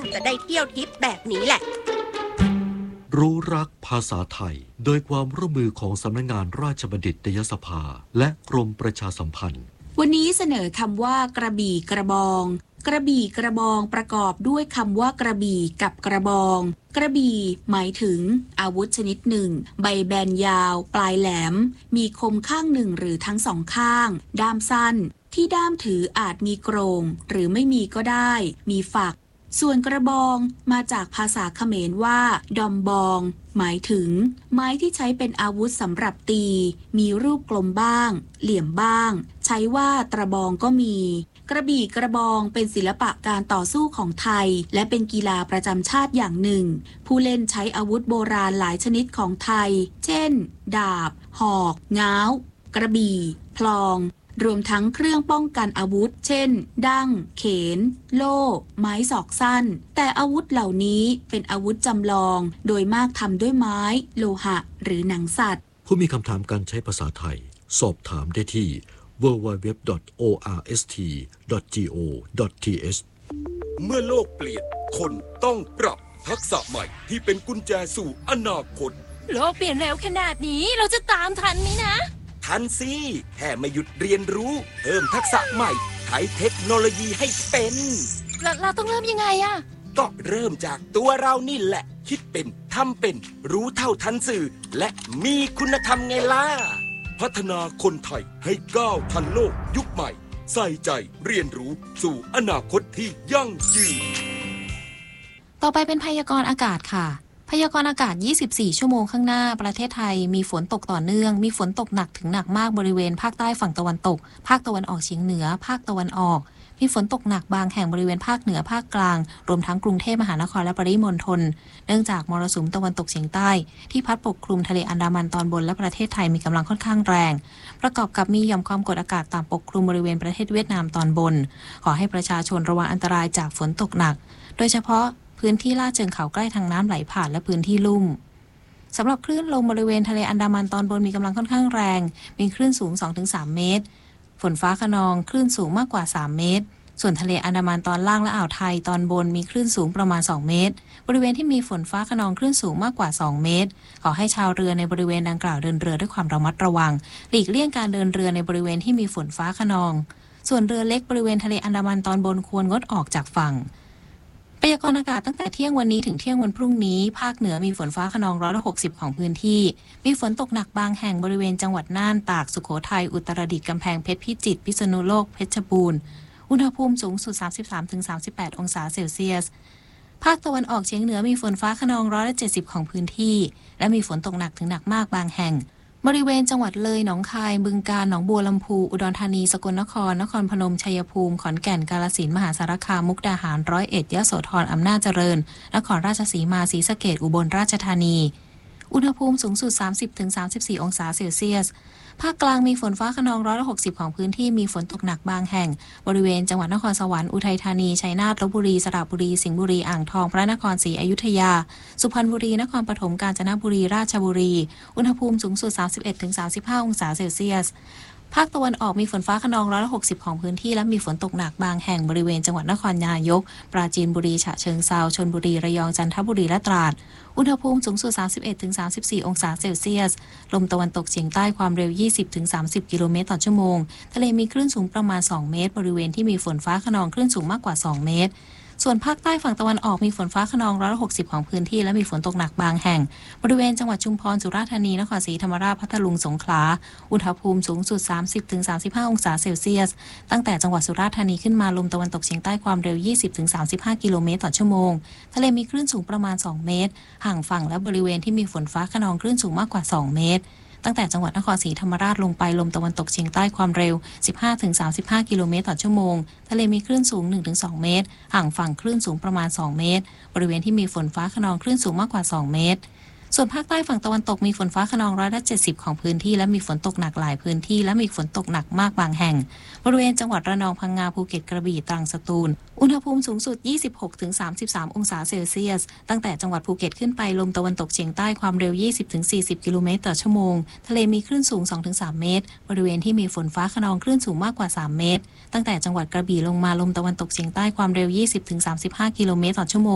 จะได้เที่ยวทิปแบบนี้แหละรู้รักภาษาไทยโดยความร่วมมือของสำนักงานราชบัณฑิตยสภาและกรมประชาสัมพันธ์วันนี้เสนอคำว่ากระบี่กระบองกระบี่กระบองประกอบด้วยคำว่ากระบี่กับกระบองกระบี่หมายถึงอาวุธชนิดหนึ่งใบแบนยาวปลายแหลมมีคมข้างหนึ่งหรือทั้งสองข้างด้ามสั้นที่ด้ามถืออาจมีโกรงหรือไม่มีก็ได้มีฝักส่วนกระบองมาจากภาษาเขมรว่าดอมบองหมายถึงไม้ที่ใช้เป็นอาวุธสำหรับตีมีรูปกลมบ้างเหลี่ยมบ้างใช้ว่าตระบองก็มีกระบี่กระบองเป็นศิลปะการต่อสู้ของไทยและเป็นกีฬาประจำชาติอย่างหนึ่งผู้เล่นใช้อาวุธโบราณหลายชนิดของไทยเช่นดาบหอกง้าวกระบี่พลองรวมทั้งเครื่องป้องกันอาวุธเช่นดั้งเขนโล่ไม้ศอกสั้นแต่อาวุธเหล่านี้เป็นอาวุธจำลองโดยมากทำด้วยไม้โลหะหรือหนังสัตว์ผู้มีคำถามการใช้ภาษาไทยสอบถามได้ที่ www.orst.go.th เมื่อโลกเปลี่ยนคนต้องปรับทักษะใหม่ที่เป็นกุญแจสู่อนาคตโลกเปลี่ยนเร็วขนาดนี้เราจะตามทันไหมนะทันสิแค่ไม่หยุดเรียนรู้เพิ่มทักษะใหม่ใช้เทคโนโลยีให้เป็นเราต้องเริ่มยังไงอะก็เริ่มจากตัวเรานี่แหละคิดเป็นทำเป็นรู้เท่าทันสื่อและมีคุณธรรมไงล่ะพัฒนาคนไทยให้ก้าวทันโลกยุคใหม่ใส่ใจเรียนรู้สู่อนาคตที่ยั่งยืนต่อไปเป็นพยากรณ์อากาศค่ะพยากรณ์อากาศ24ชั่วโมงข้างหน้าประเทศไทยมีฝนตกต่อเนื่องมีฝนตกหนักถึงหนักมากบริเวณภาคใต้ฝั่งตะวันตกภาคตะวันออกเฉียงเหนือภาคตะวันออกมีฝนตกหนักบางแห่งบริเวณภาคเหนือภาคกลางรวมทั้งกรุงเทพมหานครและปริมณฑลเนื่องจากมรสุมตะวันตกเฉียงใต้ที่พัดปกคลุมทะเลอันดามันตอนบนและประเทศไทยมีกำลังค่อนข้างแรงประกอบกับมีหย่อมความกดอากาศต่ำปกคลุมบริเวณประเทศเวียดนามตอนบนขอให้ประชาชนระวังอันตรายจากฝนตกหนักโดยเฉพาะพื้นที่ลาดเชิงเขาใกล้ทางน้ำไหลผ่านและพื้นที่ลุ่มสำหรับคลื่นลมบริเวณทะเลอันดามันตอนบนมีกำลังค่อนข้างแรงมีคลื่นสูง 2-3 เมตรฝนฟ้าคะนองคลื่นสูงมากกว่า3 เมตรส่วนทะเลอันดามันตอนล่างและอ่าวไทยตอนบนมีคลื่นสูงประมาณ2 เมตรบริเวณที่มีฝนฟ้าคะนองคลื่นสูงมากกว่า2 เมตรขอให้ชาวเรือในบริเวณดังกล่าวเดินเรือด้วยความระมัดระวังหลีกเลี่ยงการเดินเรือในบริเวณที่มีฝนฟ้าคะนองส่วนเรือเล็กบริเวณทะเลอันดามันตอนบนควรงดออกจากฝั่งพยากรณ์อากาศตั้งแต่เที่ยงวันนี้ถึงเที่ยงวันพรุ่งนี้ภาคเหนือมีฝนฟ้าคะนอง160ของพื้นที่มีฝนตกหนักบางแห่งบริเวณจังหวัดน่านตากสุโขทัยอุตรดิตถ์กำแพงเพชรพิจิตรพิษณุโลกเพชรบูรณ์อุณหภูมิสูงสุด 33-38 องศาเซลเซียสภาคตะวันออกเฉียงเหนือมีฝนฟ้าคะนอง170ของพื้นที่และมีฝนตกหนักถึงหนักมากบางแห่งบริเวณจังหวัดเลยหนองคายบึงกาฬหนองบัวลำพูอุดรธานีสกลนครนครพนมชัยภูมิขอนแก่นกาฬสินธุ์มหาสารคามมุกดาหาร101ยโสธรอำนาจเจริญนครราชสีมาศรีสะเกษอุบลราชธานีอุณหภูมิสูงสุด 30-34 องศาเซลเซียสภาคกลางมีฝนฟ้าคะนอง160ของพื้นที่มีฝนตกหนักบางแห่งบริเวณจังหวัดนครสวรรค์อุทัยธานีชัยนาทลพบุรีสระบุรีสิงห์บุรีอ่างทองพระนครศรีอยุธยาสุพรรณบุรีนครปฐมกาญจนบุรีราชบุรีอุณหภูมิสูงสุด 31-35 องศาเซลเซียสภาคตะวันออกมีฝนฟ้าคะนอง160ของพื้นที่และมีฝนตกหนักบางแห่งบริเวณจังหวัดนครนายกปราจีนบุรีฉะเชิงเทราชลบุรีระยองจันทบุรีและตราดอุณหภูมิสูงสุด 31-34 องศาเซลเซียสลมตะวันตกเฉียงใต้ความเร็ว 20-30 กิโลเมตรต่อชั่วโมงทะเลมีคลื่นสูงประมาณ2 เมตรบริเวณที่มีฝนฟ้าคะนองคลื่นสูงมากกว่า2 เมตรส่วนภาคใต้ฝั่งตะวันออกมีฝนฟ้าคะนอง160ของพื้นที่และมีฝนตกหนักบางแห่งบริเวณจังหวัดชุมพรสุราษฎร์ธานีนครศรีธรรมราชพัทลุงสงขลาอุณหภูมิสูงสุด 30-35 องศาเซลเซียสตั้งแต่จังหวัดสุราษฎร์ธานีขึ้นมาลมตะวันตกเฉียงใต้ความเร็ว 20-35 กิโลเมตรต่อชั่วโมงทะเลมีคลื่นสูงประมาณ2 เมตรห่างฝั่งและบริเวณที่มีฝนฟ้าคะนองคลื่นสูงมากกว่า2 เมตรตั้งแต่จังหวัดนครศรีธรรมราชลงไปลมตะวันตกเฉียงใต้ความเร็ว 15-35 กิโลเมตรต่อชั่วโมงทะเลมีคลื่นสูง 1-2 เมตรห่างฝั่งคลื่นสูงประมาณ2 เมตรบริเวณที่มีฝนฟ้าคะนองคลื่นสูงมากกว่า2 เมตรส่วนภาคใต้ฝั่งตะวันตกมีฝนฟ้าคะนอง170ของพื้นที่และมีฝนตกหนักหลายพื้นที่และมีฝนตกหนักมากบางแห่งบริเวณจังหวัดระนองพังงาภูเก็ตกระบี่ตรังสตูลอุณหภูมิสูงสุด 26-33 องศาเซลเซียสตั้งแต่จังหวัดภูเก็ตขึ้นไปลมตะวันตกเฉียงใต้ความเร็ว 20-40 กิโลเมตรต่อชั่วโมงทะเลมีคลื่นสูง 2-3 เมตรบริเวณที่มีฝนฟ้าคะนองคลื่นสูงมากกว่า3 เมตรตั้งแต่จังหวัดกระบี่ลงมาลมตะวันตกเฉียงใต้ความเร็ว 20-35 กิโลเมตรต่อชั่วโมง